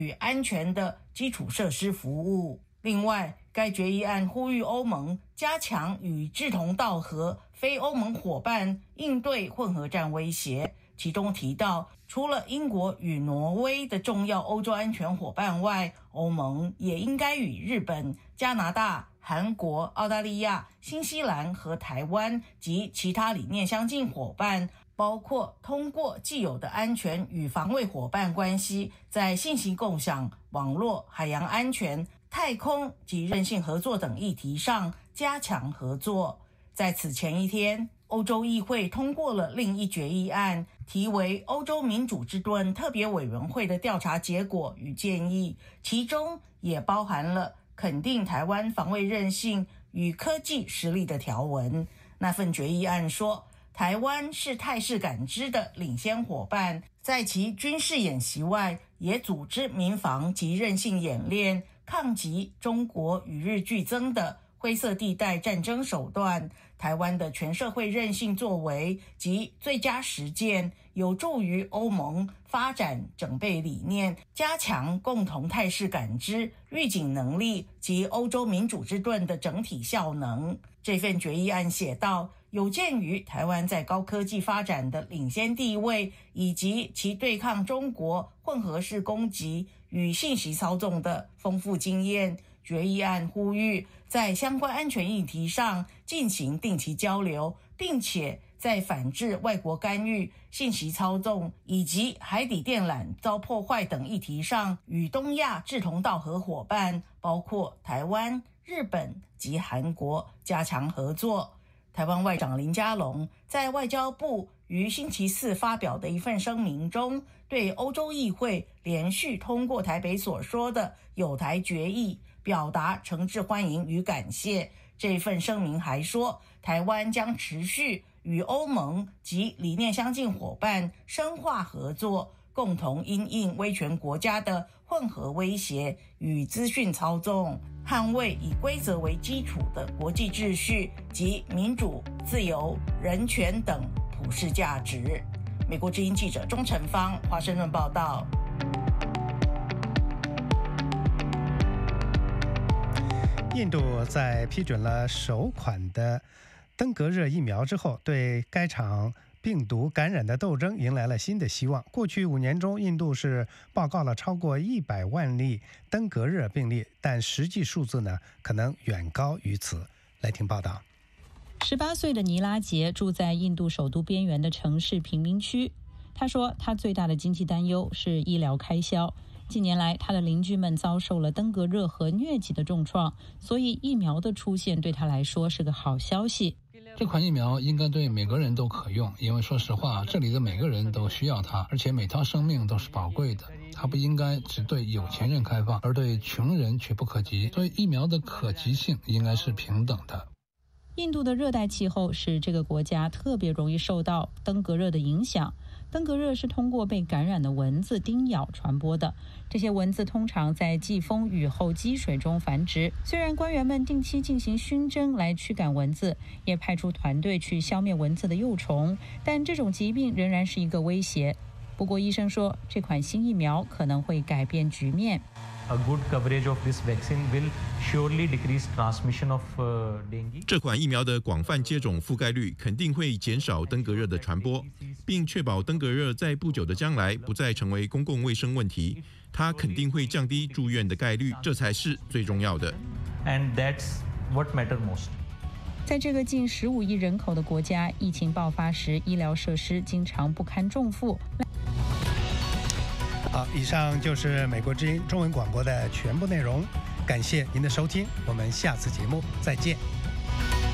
与安全的基础设施服务。另外，该决议案呼吁欧盟加强与志同道合非欧盟伙伴应对混合战威胁，其中提到，除了英国与挪威的重要欧洲安全伙伴外，欧盟也应该与日本、加拿大、韩国、澳大利亚、新西兰和台湾及其他理念相近伙伴，包括通过既有的安全与防卫伙伴关系，在信息共享、网络、海洋安全、太空及韧性合作等议题上加强合作。在此前一天，欧洲议会通过了另一决议案，题为欧洲民主之盾特别委员会的调查结果与建议，其中也包含了肯定台湾防卫韧性与科技实力的条文。那份决议案说，台湾是态势感知的领先伙伴，在其军事演习外，也组织民防及韧性演练，抗击中国与日俱增的灰色地带战争手段。台湾的全社会韧性作为及最佳实践，有助于欧盟发展整备理念，加强共同态势感知、预警能力及欧洲民主之盾的整体效能。这份决议案写道，有鉴于台湾在高科技发展的领先地位，以及其对抗中国混合式攻击与信息操纵的丰富经验，决议案呼吁在相关安全议题上进行定期交流，并且在反制外国干预、信息操纵以及海底电缆遭破坏等议题上，与东亚志同道合伙伴，包括台湾、日本及韩国加强合作。台湾外长林佳龙在外交部于星期四发表的一份声明中，对欧洲议会连续通过台北所说的友台决议表达诚挚欢迎与感谢。这份声明还说，台湾将持续与欧盟及理念相近伙伴深化合作，共同因应威权国家的混合威胁与资讯操纵，捍卫以规则为基础的国际秩序及民主、自由、人权等普世价值。美国之音记者钟成芳华盛顿报道。 印度在批准了首款的登革热疫苗之后，对该场病毒感染的斗争迎来了新的希望。过去5年中，印度是报告了超过100万例登革热病例，但实际数字呢，可能远高于此。来听报道。 18岁的尼拉杰住在印度首都边缘的城市贫民区。他说，他最大的经济担忧是医疗开销。近年来，他的邻居们遭受了登革热和疟疾的重创，所以疫苗的出现对他来说是个好消息。 这款疫苗应该对每个人都可用，因为说实话，这里的每个人都需要它，而且每条生命都是宝贵的。它不应该只对有钱人开放，而对穷人却不可及。所以疫苗的可及性应该是平等的。 印度的热带气候使这个国家特别容易受到登革热的影响。登革热是通过被感染的蚊子叮咬传播的，这些蚊子通常在季风雨后积水中繁殖。虽然官员们定期进行熏蒸来驱赶蚊子，也派出团队去消灭蚊子的幼虫，但这种疾病仍然是一个威胁。不过医生说，这款新疫苗可能会改变局面。 这款疫苗的广泛接种覆盖率肯定会减少登革热的传播，并确保登革热在不久的将来不再成为公共卫生问题。它肯定会降低住院的概率，这才是最重要的。 在这个近15亿人口的国家，疫情爆发时，医疗设施经常不堪重负。 好，以上就是美国之音中文广播的全部内容，感谢您的收听，我们下次节目再见。